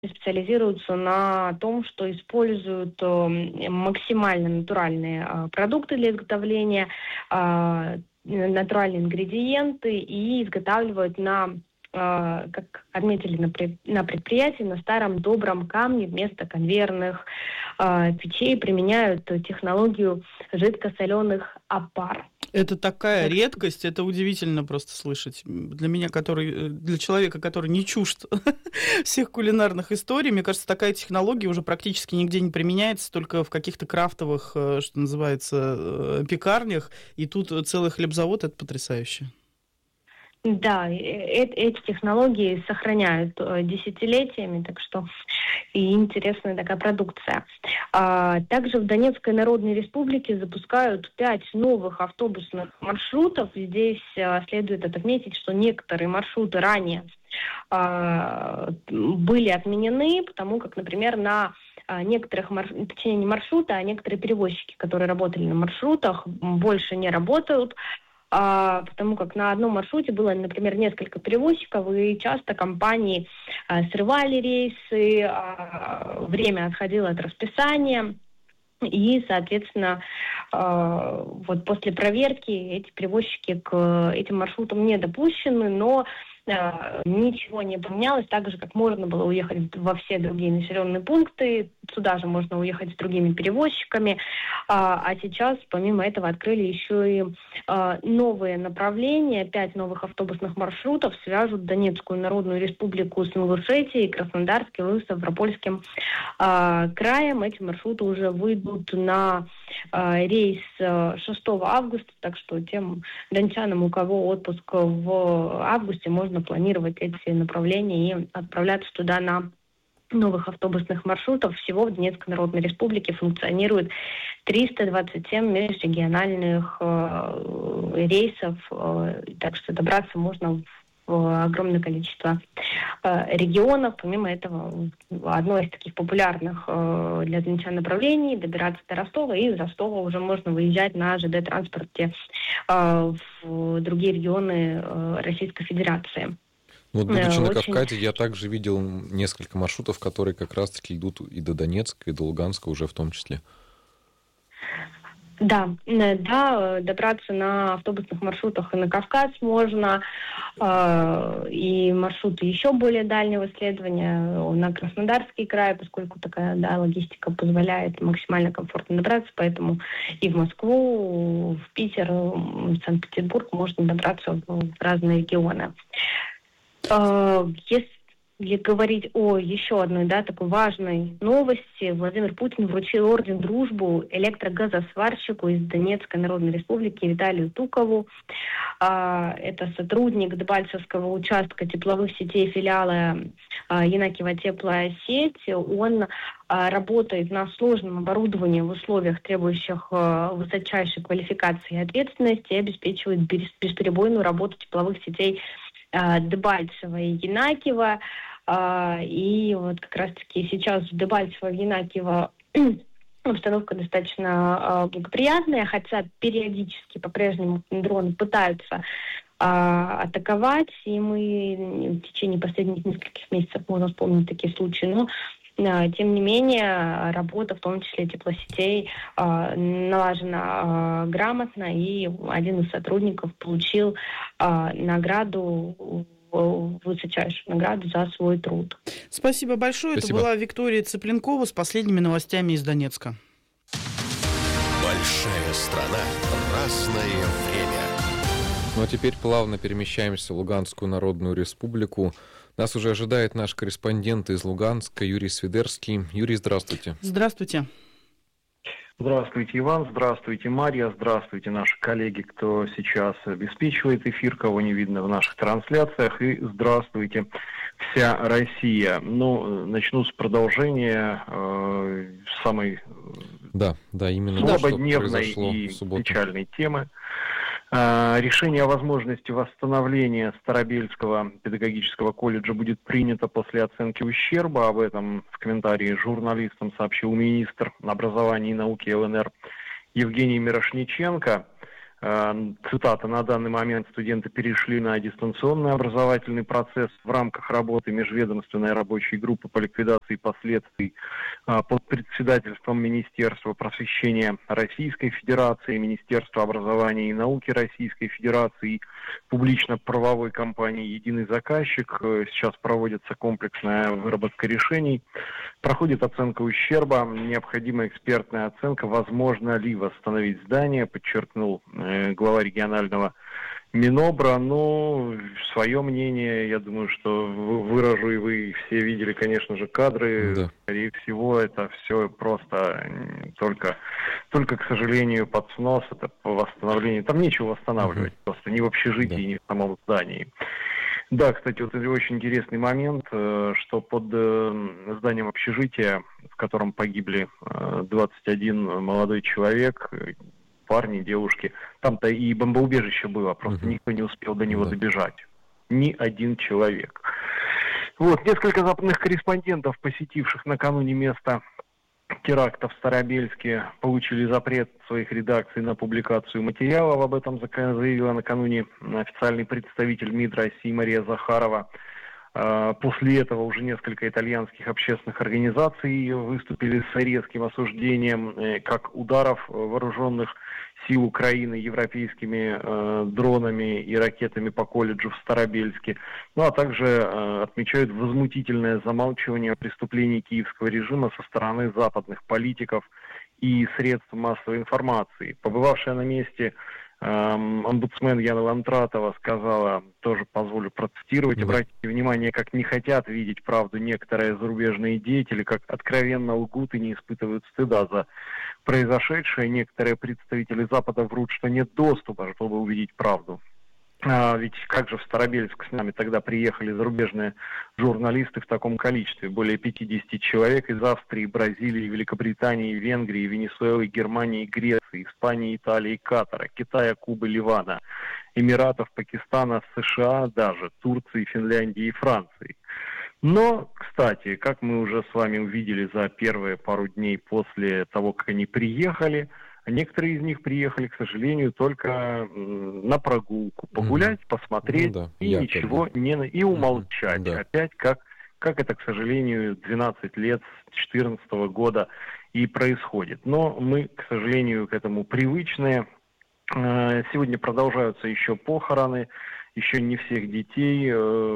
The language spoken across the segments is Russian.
специализируются на том, что используют максимально натуральные продукты для изготовления, натуральные ингредиенты и изготавливают как отметили на предприятии, на старом добром камне вместо конвейерных печей применяют технологию жидкосоленых опар. Это такая редкость, это удивительно просто слышать. Для человека, который не чужд всех кулинарных историй, мне кажется, такая технология уже практически нигде не применяется, только в каких-то крафтовых, что называется, пекарнях, и тут целый хлебзавод, это потрясающе. Да, эти технологии сохраняют десятилетиями, так что и интересная такая продукция. Также в Донецкой Народной Республике запускают 5 новых автобусных маршрутов. Здесь следует отметить, что некоторые маршруты ранее были отменены, потому как, например, на некоторых точнее не маршруты, а некоторые перевозчики, которые работали на маршрутах, больше не работают. Потому как на одном маршруте было, например, несколько перевозчиков, и часто компании срывали рейсы, время отходило от расписания, и, соответственно, вот после проверки эти перевозчики к этим маршрутам не допущены, но ничего не поменялось, так же, как можно было уехать во все другие населенные пункты, сюда же можно уехать с другими перевозчиками, а сейчас, помимо этого, открыли еще и новые направления, 5 новых автобусных маршрутов свяжут Донецкую Народную Республику с Ингушетией, Краснодарским и Ставропольским краем. Эти маршруты уже выйдут на рейс 6 августа, так что тем дончанам, у кого отпуск в августе, можно планировать эти направления и отправляться туда на новых автобусных маршрутов. Всего в Донецкой Народной Республике функционирует 327 межрегиональных рейсов, так что добраться можно в огромное количество регионов. Помимо этого, одно из таких популярных для донечан направлений — добираться до Ростова, и из Ростова уже можно выезжать на ЖД-транспорте в другие регионы Российской Федерации. Вот, будучи на Кавказе, я также видел несколько маршрутов, которые как раз-таки идут и до Донецка, и до Луганска уже в том числе. Да, добраться на автобусных маршрутах и на Кавказ можно, и маршруты еще более дальнего следования на Краснодарский край, поскольку такая логистика позволяет максимально комфортно добраться, поэтому и в Москву, в Питер, в Санкт-Петербург можно добраться в разные регионы. Если говорить о еще одной, такой важной новости, Владимир Путин вручил орден Дружбу электрогазосварщику из Донецкой Народной Республики Виталию Тукову. Это сотрудник Дебальцевского участка тепловых сетей филиала Янакиева теплосеть. Он работает на сложном оборудовании в условиях, требующих высочайшей квалификации и ответственности, и обеспечивает бесперебойную работу тепловых сетей Дебальцево и Янакиево. И вот как раз-таки сейчас в Дебальцево и Янакиево обстановка достаточно благоприятная, хотя периодически по-прежнему дроны пытаются атаковать, и мы в течение последних нескольких месяцев можно вспомнить такие случаи, но тем не менее, работа, в том числе теплосетей, налажена грамотно, и один из сотрудников получил высочайшую награду за свой труд. Спасибо большое. Спасибо. Это была Виктория Цыпленкова с последними новостями из Донецка. Большая страна, разное время. Ну а теперь плавно перемещаемся в Луганскую Народную Республику. Нас уже ожидает наш корреспондент из Луганска Юрий Свидерский. Юрий, здравствуйте. Здравствуйте. Здравствуйте, Иван, здравствуйте, Марья, здравствуйте, наши коллеги, кто сейчас обеспечивает эфир, кого не видно в наших трансляциях, и здравствуйте, вся Россия. Начну с продолжения самой именно злободневной и печальной темы. Решение о возможности восстановления Старобельского педагогического колледжа будет принято после оценки ущерба. Об этом в комментарии журналистам сообщил министр образования и науки ЛНР Евгений Мирошниченко. Цитата: «На данный момент студенты перешли на дистанционный образовательный процесс в рамках работы межведомственной рабочей группы по ликвидации последствий под председательством Министерства просвещения Российской Федерации, Министерства образования и науки Российской Федерации, публично-правовой компании «Единый заказчик». Сейчас проводится комплексная выработка решений. Проходит оценка ущерба, необходима экспертная оценка, возможно ли восстановить здание», подчеркнул глава регионального Минобра. Но свое мнение, я думаю, что выражу, и вы все видели, конечно же, кадры. Да. Скорее всего, это все просто только, к сожалению, под снос, это по восстановлению. Там нечего восстанавливать, просто ни в общежитии, ни в самом здании. Да, кстати, вот это очень интересный момент, что под зданием общежития, в котором погибли 21 молодой человек, парни, девушки, там-то и бомбоубежище было, просто никто не успел до него добежать. Ни один человек. Вот, несколько западных корреспондентов, посетивших накануне место теракта в Старобельске, получили запрет своих редакций на публикацию материалов. Об этом заявила накануне официальный представитель МИД России Мария Захарова. После этого уже несколько итальянских общественных организаций выступили с резким осуждением как ударов вооруженных сил Украины европейскими дронами и ракетами по колледжу в Старобельске, ну а также отмечают возмутительное замалчивание преступлений киевского режима со стороны западных политиков и средств массовой информации. Побывавшая на месте омбудсмен Яна Лантратова сказала, тоже позволю процитировать: «Обратите внимание, как не хотят видеть правду некоторые зарубежные деятели, как откровенно лгут и не испытывают стыда за произошедшее. Некоторые представители Запада врут, что нет доступа, чтобы увидеть правду». Ведь как же в Старобельск с нами тогда приехали зарубежные журналисты в таком количестве? Более 50 человек из Австрии, Бразилии, Великобритании, Венгрии, Венесуэлы, Германии, Греции, Испании, Италии, Катара, Китая, Кубы, Ливана, Эмиратов, Пакистана, США, даже Турции, Финляндии и Франции. Но, кстати, как мы уже с вами увидели за первые пару дней после того, как они приехали, некоторые из них приехали, к сожалению, только на прогулку, погулять, посмотреть, и ничего не... и умолчать. Опять, как это, к сожалению, 12 лет с 2014 года и происходит. Но мы, к сожалению, к этому привычные. Сегодня продолжаются еще похороны, еще не всех детей,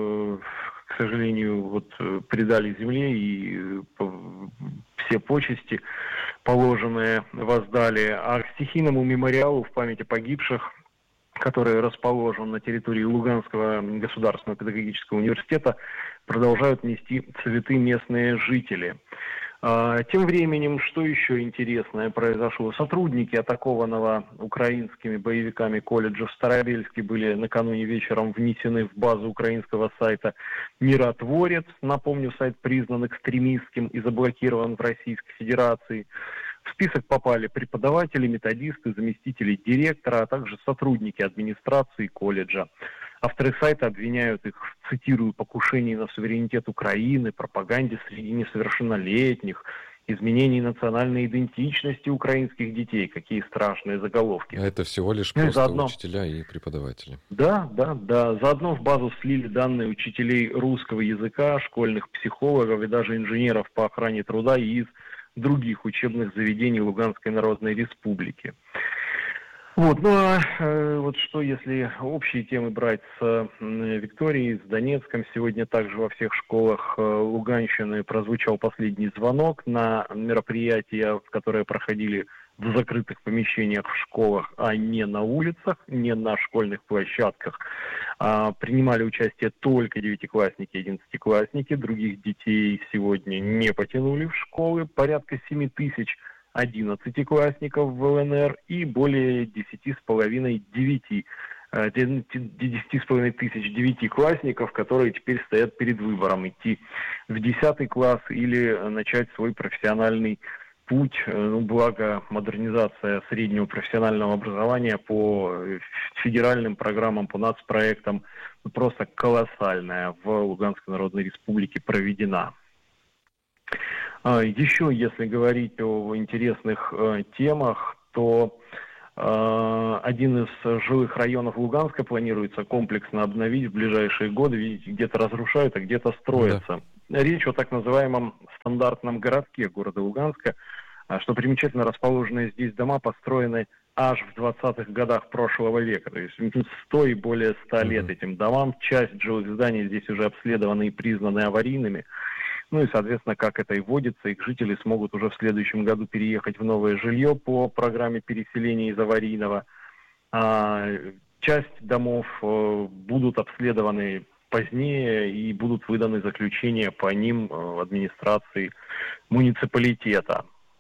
к сожалению, вот предали земле, и все почести положенные воздали. А к стихийному мемориалу в память о погибших, который расположен на территории Луганского государственного педагогического университета, продолжают нести цветы местные жители. Тем временем, что еще интересное произошло? Сотрудники атакованного украинскими боевиками колледжа в Старобельске были накануне вечером внесены в базу украинского сайта «Миротворец». Напомню, сайт признан экстремистским и заблокирован в Российской Федерации. В список попали преподаватели, методисты, заместители директора, а также сотрудники администрации колледжа. Авторы сайта обвиняют их, цитирую, покушении на суверенитет Украины, пропаганде среди несовершеннолетних, изменении национальной идентичности украинских детей. Какие страшные заголовки. А это всего лишь просто учителя и преподаватели. Да. Заодно в базу слили данные учителей русского языка, школьных психологов и даже инженеров по охране труда из других учебных заведений Луганской Народной Республики. Вот, ну а вот что, если общие темы брать с Викторией, с Донецком, сегодня также во всех школах Луганщины прозвучал последний звонок на мероприятия, которые проходили в закрытых помещениях в школах, а не на улицах, не на школьных площадках. Принимали участие только девятиклассники и 11-классники, других детей сегодня не потянули в школы, порядка 7 тысяч 11-классников в ЛНР и более 10,5 тысяч девятиклассников, которые теперь стоят перед выбором: идти в 10 класс или начать свой профессиональный путь. Благо, модернизация среднего профессионального образования по федеральным программам, по нацпроектам просто колоссальная в Луганской Народной Республике проведена. Еще, если говорить о интересных темах, то Один из жилых районов Луганска планируется комплексно обновить в ближайшие годы. Видите, где-то разрушают, а где-то строятся. Да. Речь о так называемом стандартном городке города Луганска. Что примечательно, расположенные здесь дома построены аж в 20-х годах прошлого века. То есть 100 и более 100 лет этим домам. Часть жилых зданий здесь уже обследованы и признаны аварийными. Ну и, соответственно, как это и водится, их жители смогут уже в следующем году переехать в новое жилье по программе переселения из аварийного. Часть домов будут обследованы позднее и будут выданы заключения по ним в администрации муниципалитета.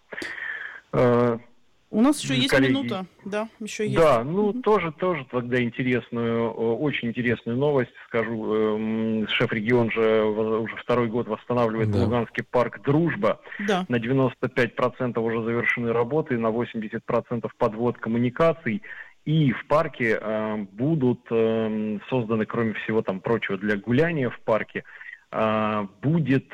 У нас еще есть коллеги, минута, да, еще есть. Да, тоже тогда очень интересную новость скажу. Шеф-регион же уже второй год восстанавливает Луганский парк «Дружба». Да. На 95% уже завершены работы, на 80% подвод коммуникаций. И в парке будут созданы, кроме всего там прочего, для гуляния в парке, будет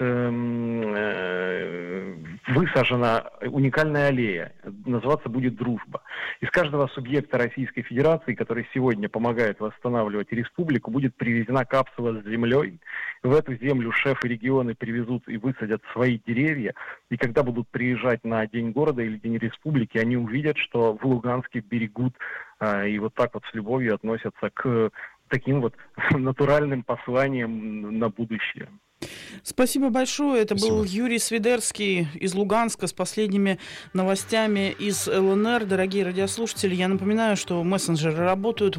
высажена уникальная аллея, называться будет «Дружба». Из каждого субъекта Российской Федерации, который сегодня помогает восстанавливать республику, будет привезена капсула с землей. В эту землю шефы регионы привезут и высадят свои деревья. И когда будут приезжать на День города или День республики, они увидят, что в Луганске берегут и вот так вот с любовью относятся к таким вот натуральным посланием на будущее. Спасибо большое. Это был Юрий Свидерский из Луганска с последними новостями из ЛНР. Дорогие радиослушатели, я напоминаю, что мессенджеры работают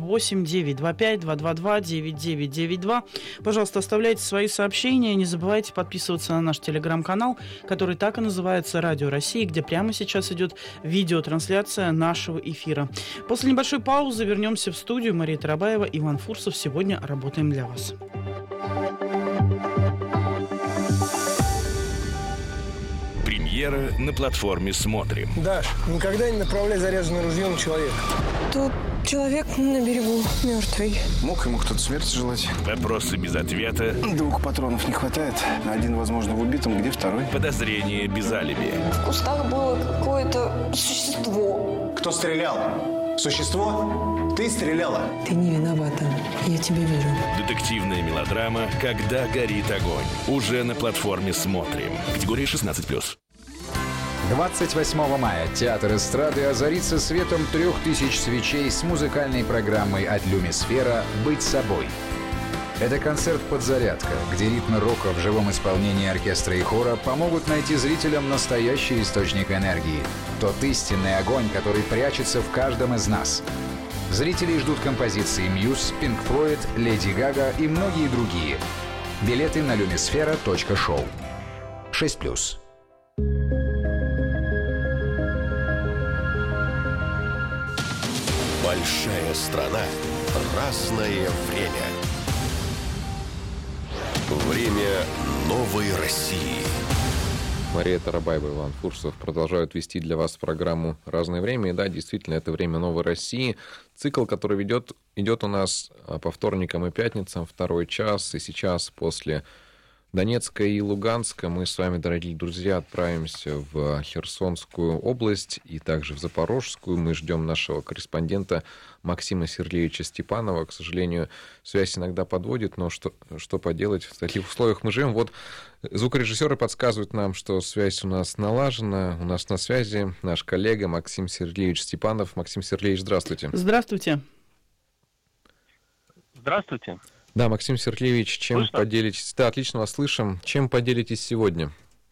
8-925-222-9992. Пожалуйста, оставляйте свои сообщения. Не забывайте подписываться на наш телеграм-канал, который так и называется «Радио России», где прямо сейчас идет видеотрансляция нашего эфира. После небольшой паузы вернемся в студию. Мария Тарабаева, Иван Фурсов. Сегодня работаем для вас. Премьера на платформе «Смотрим». Даш, никогда не направляй заряженное ружье на человека. Тут человек на берегу мертвый. Мог ему кто-то смерти желать? Вопросы без ответа. 2 патронов не хватает. Один, возможно, в убитом, где второй? Подозрения без алиби. В кустах было какое-то существо. Кто стрелял? Существо? Ты стреляла? Ты не виновата. Я тебе верю. Детективная мелодрама «Когда горит огонь». Уже на платформе «Смотрим». Категория 16+. 28 мая театр эстрады озарится светом 3000 свечей с музыкальной программой от Люмисфера «Быть собой». Это концерт-подзарядка, где ритмы рока в живом исполнении оркестра и хора помогут найти зрителям настоящий источник энергии. Тот истинный огонь, который прячется в каждом из нас. Зрителей ждут композиции Muse, Pink Floyd, Lady Gaga и многие другие. Билеты на lumisfera.show. 6+. Большая страна. Разное время. Время новой России. Мария Тарабаева, Иван Фурсов продолжают вести для вас программу «Разное время». И да, действительно, это время новой России. Цикл, который идет у нас по вторникам и пятницам, 2 час. И сейчас после Донецка и Луганска мы с вами, дорогие друзья, отправимся в Херсонскую область и также в Запорожскую. Мы ждем нашего корреспондента Максима Сергеевича Степанова. К сожалению, связь иногда подводит, но что поделать, в таких условиях мы живем. Вот звукорежиссеры подсказывают нам, что связь у нас налажена. У нас на связи наш коллега Максим Сергеевич Степанов. Максим Сергеевич, здравствуйте. Здравствуйте. Здравствуйте. Да, Максим Сергеевич, чем Слышно? поделитесь? Да, отлично вас слышим. Чем поделитесь сегодня?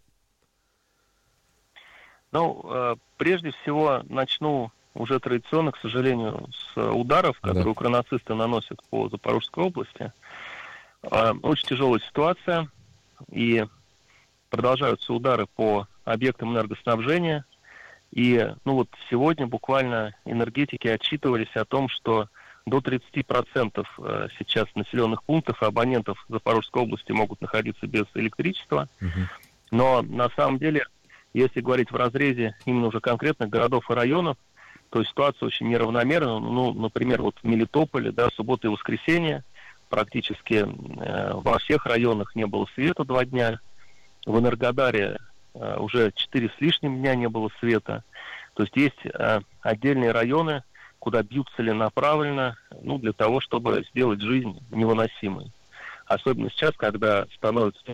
Прежде всего начну уже традиционно, к сожалению, с ударов, которые укронацисты наносят по Запорожской области. Очень тяжелая ситуация, и продолжаются удары по объектам энергоснабжения. И сегодня буквально энергетики отчитывались о том, что до 30% сейчас населенных пунктов и абонентов Запорожской области могут находиться без электричества. Но на самом деле, если говорить в разрезе именно уже конкретных городов и районов, то ситуация очень неравномерна. Например, в Мелитополе, суббота и воскресенье практически во всех районах не было света 2 дня. В Энергодаре уже 4 с лишним дня не было света. То есть есть отдельные районы, куда бьют целенаправленно, для того, чтобы сделать жизнь невыносимой. Особенно сейчас, когда становится...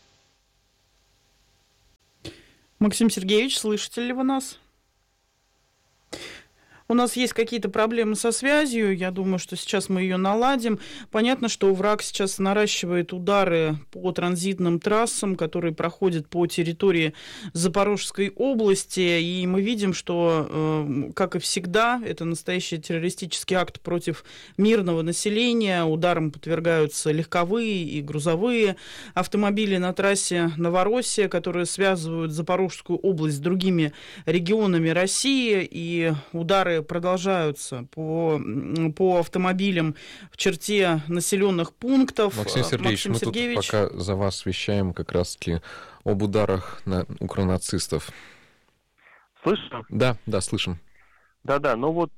Максим Сергеевич, слышите ли вы нас? У нас есть какие-то проблемы со связью, я думаю, что сейчас мы ее наладим. Понятно, что враг сейчас наращивает удары по транзитным трассам, которые проходят по территории Запорожской области, и мы видим, что, как и всегда, это настоящий террористический акт против мирного населения. Ударам подвергаются легковые и грузовые автомобили на трассе Новороссия, которые связывают Запорожскую область с другими регионами России, и удары продолжаются по автомобилям в черте населенных пунктов. Максим Сергеевич, мы тут пока за вас вещаем как раз-таки об ударах на укронацистов. Слышно? Да, слышим. Да,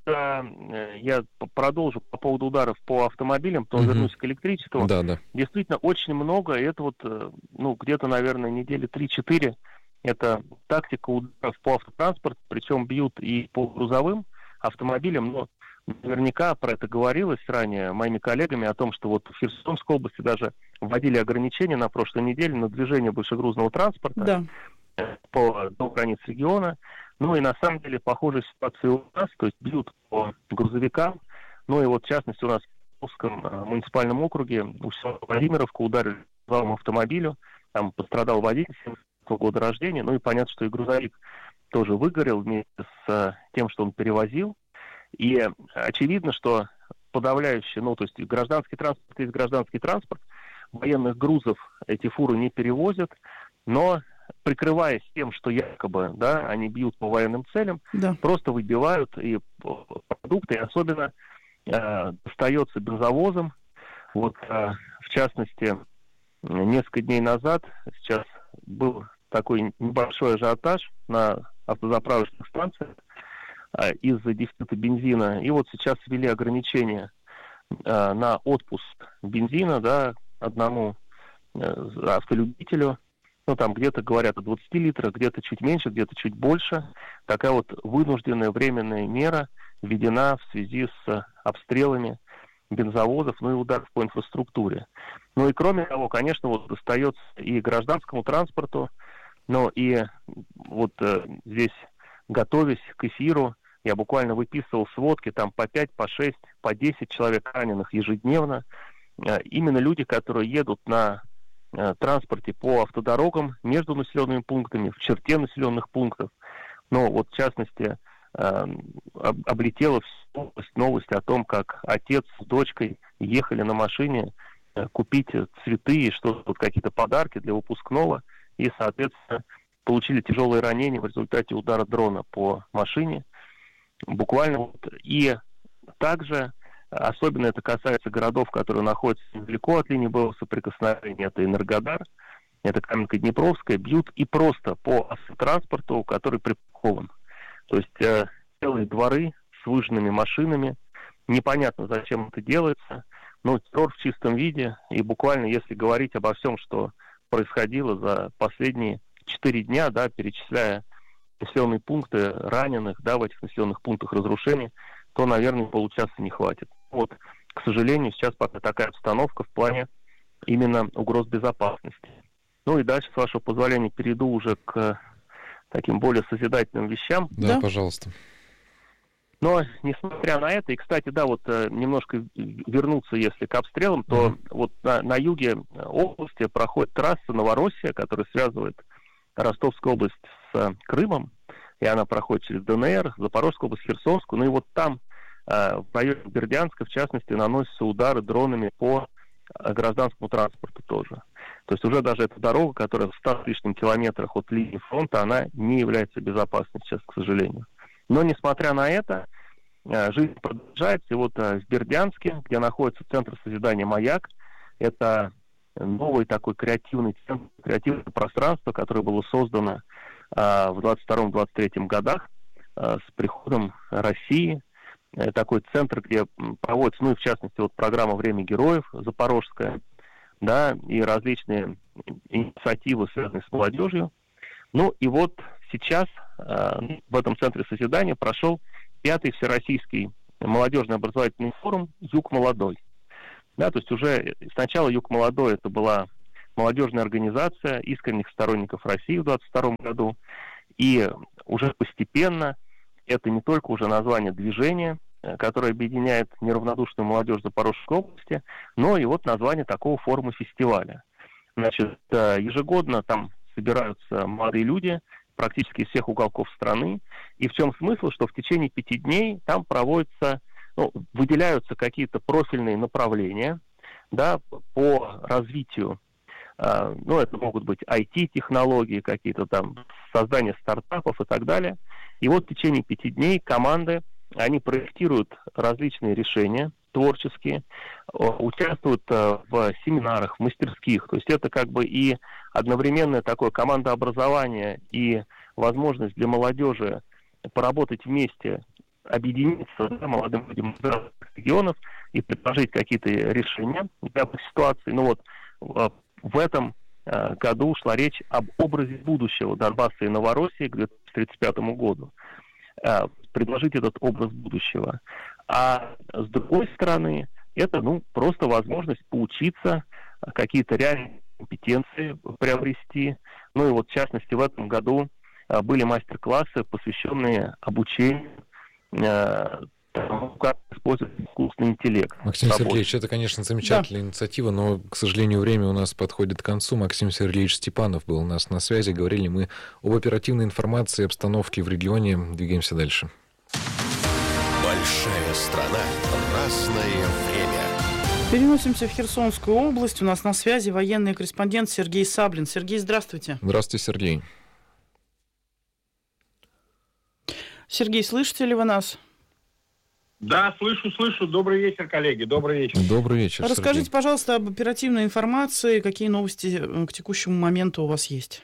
я продолжу по поводу ударов по автомобилям, потом вернусь к электричеству. Да. Действительно, очень много, и это где-то, наверное, недели 3-4, это тактика ударов по автотранспорту, причем бьют и по грузовым автомобилям, но наверняка про это говорилось ранее моими коллегами о том, что вот в Херсонской области даже вводили ограничения на прошлой неделе на движение большегрузного транспорта до границ региона. И на самом деле похожая ситуация у нас, то есть бьют по грузовикам. И в частности у нас в Московском муниципальном округе у села Владимировка ударили по автомобилю, там пострадал водитель 70-го года рождения, и понятно, что и грузовик тоже выгорел вместе с тем, что он перевозил. И очевидно, что подавляющее, то есть гражданский транспорт есть гражданский транспорт, военных грузов эти фуры не перевозят, но прикрываясь тем, что якобы, они бьют по военным целям, просто выбивают и продукты, и особенно достается бензовозам. В частности, несколько дней назад сейчас был такой небольшой ажиотаж на автозаправочных станциях из-за дефицита бензина. И сейчас ввели ограничения на отпуск бензина, одному автолюбителю. Там где-то говорят о 20 литрах, где-то чуть меньше, где-то чуть больше. Такая вынужденная временная мера введена в связи с обстрелами бензовозов, и ударов по инфраструктуре. И кроме того, конечно, достается и гражданскому транспорту, и здесь, готовясь к эфиру, я буквально выписывал сводки, там по 5, по 6, по 10 человек раненых ежедневно. Именно люди, которые едут на транспорте по автодорогам между населенными пунктами, в черте населенных пунктов. В частности, облетела новость о том, как отец с дочкой ехали на машине купить цветы и какие-то подарки для выпускного, и, соответственно, получили тяжелые ранения в результате удара дрона по машине. Буквально. И также, особенно это касается городов, которые находятся недалеко от линии боевого соприкосновения, это Энергодар, это Каменка-Днепровская, бьют и просто по автотранспорту, который припаркован. То есть целые дворы с выжженными машинами. Непонятно, зачем это делается, но террор в чистом виде. И буквально, если говорить обо всем, что происходило за последние 4 дня, перечисляя населенные пункты раненых, в этих населенных пунктах разрушений, то, наверное, получаса не хватит. К сожалению, сейчас пока такая обстановка в плане именно угроз безопасности. И дальше, с вашего позволения, перейду уже к таким более созидательным вещам. Да, пожалуйста. Но, несмотря на это, и, кстати, немножко вернуться, если к обстрелам, то на юге области проходит трасса Новороссия, которая связывает Ростовскую область с Крымом, и она проходит через ДНР, Запорожскую область, Херсонскую. И там, в районе Бердянска, в частности, наносятся удары дронами по гражданскому транспорту тоже. То есть уже даже эта дорога, которая в 100 с лишним километрах от линии фронта, она не является безопасной сейчас, к сожалению. Но, несмотря на это, жизнь продолжается. И в Бердянске, где находится Центр созидания «Маяк», это новый такой креативный центр, креативное пространство, которое было создано в 22-23 годах с приходом России. Такой центр, где проводится, в частности, программа «Время героев» запорожская, и различные инициативы, связанные с молодежью. И сейчас в этом Центре созидания прошел 5-й Всероссийский молодежный образовательный форум «Юг молодой». Да, то есть уже сначала «Юг молодой» это была молодежная организация искренних сторонников России в 2022 году, и уже постепенно это не только уже название движения, которое объединяет неравнодушную молодежь Запорожской области, но и вот название такого форума-фестиваля. Значит, ежегодно там собираются молодые люди практически из всех уголков страны. И в чем смысл, что в течение 5 дней там проводятся, выделяются какие-то профильные направления, да, по развитию. Это могут быть IT-технологии, какие-то там создание стартапов и так далее. И вот в течение 5 дней команды, они проектируют различные решения творческие, участвуют в семинарах, в мастерских. То есть это как бы и одновременное такое командообразование и возможность для молодежи поработать вместе, объединиться, да, молодым людям из разных регионов и предложить какие-то решения для ситуации. В этом году шла речь об образе будущего Донбасса и Новороссии к 2035 году. Предложить этот образ будущего. А с другой стороны, это просто возможность поучиться, какие-то реальные компетенции приобрести. И вот в частности в этом году были мастер-классы, посвященные обучению тому, как использовать искусственный интеллект. Максим Сергеевич, это, конечно, замечательная инициатива, но, к сожалению, время у нас подходит к концу. Максим Сергеевич Степанов был у нас на связи. Говорили мы об оперативной информации, обстановке в регионе. Двигаемся дальше. Большая страна, разное время. Переносимся в Херсонскую область. У нас на связи военный корреспондент Сергей Саблин. Сергей, здравствуйте. Здравствуйте, Сергей. Сергей, слышите ли вы нас? Да, слышу. Добрый вечер, коллеги. Добрый вечер. Добрый вечер, Расскажите, Сергей, пожалуйста, об оперативной информации. Какие новости к текущему моменту у вас есть?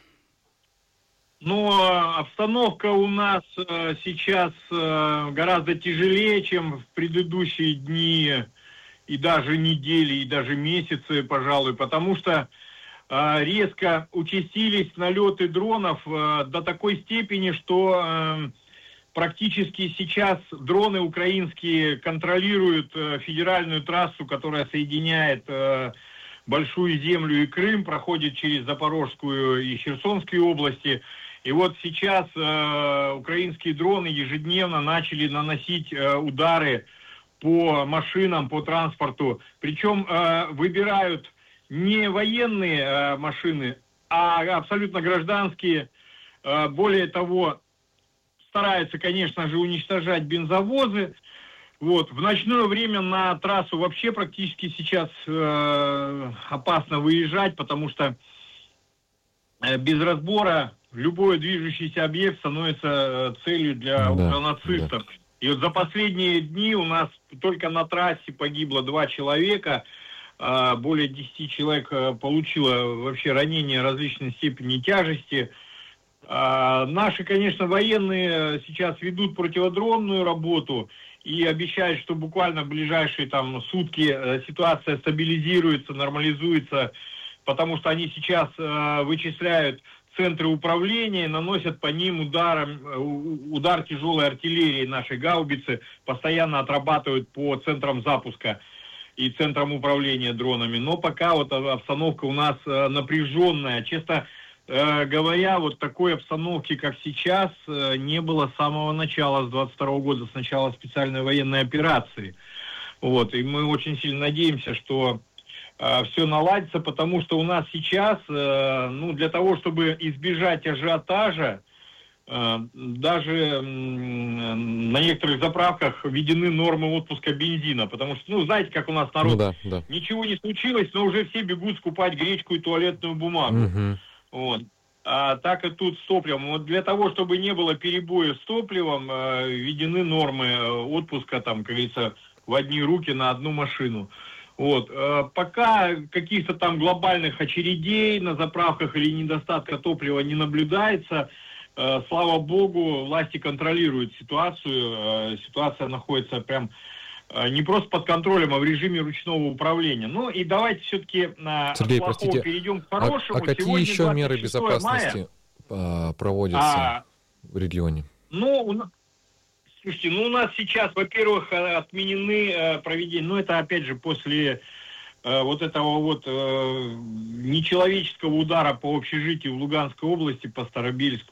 Обстановка у нас сейчас гораздо тяжелее, чем в предыдущие дни и даже недели, и даже месяцы, пожалуй, потому что резко участились налеты дронов до такой степени, что практически сейчас дроны украинские контролируют федеральную трассу, которая соединяет Большую Землю и Крым, проходит через Запорожскую и Херсонскую области. И вот сейчас украинские дроны ежедневно начали наносить удары по машинам, по транспорту. Причем выбирают не военные машины, а абсолютно гражданские. Более того, стараются, конечно же, уничтожать бензовозы. В ночное время на трассу вообще практически сейчас опасно выезжать, потому что без разбора любой движущийся объект становится целью для нацистов. Да. И вот за последние дни у нас только на трассе погибло 2 человека, более 10 человек получило вообще ранения различной степени тяжести. Наши, конечно, военные сейчас ведут противодронную работу и обещают, что буквально в ближайшие сутки ситуация стабилизируется, нормализуется, потому что они сейчас вычисляют центры управления, наносят по ним удар тяжелой артиллерии нашей гаубицы, постоянно отрабатывают по центрам запуска и центрам управления дронами. Но пока обстановка у нас напряженная. Честно говоря, такой обстановки, как сейчас, не было с самого начала, с 22 года, с начала специальной военной операции. И мы очень сильно надеемся, что все наладится, потому что у нас сейчас, для того, чтобы избежать ажиотажа, даже на некоторых заправках введены нормы отпуска бензина, потому что, знаете, как у нас народ, ничего не случилось, но уже все бегут скупать гречку и туалетную бумагу. Так и тут с топливом. Для того, чтобы не было перебоя с топливом, введены нормы отпуска, как говорится, в одни руки на одну машину. Пока каких-то глобальных очередей на заправках или недостатка топлива не наблюдается. Слава богу, власти контролируют ситуацию. Ситуация находится прям не просто под контролем, а в режиме ручного управления. И давайте все-таки Сергей, от плохого перейдем к хорошему. А какие сегодня еще меры безопасности проводятся в регионе? Слушайте, у нас сейчас, во-первых, отменены проведения, это опять же после вот этого вот нечеловеческого удара по общежитию в Луганской области, по Старобельску.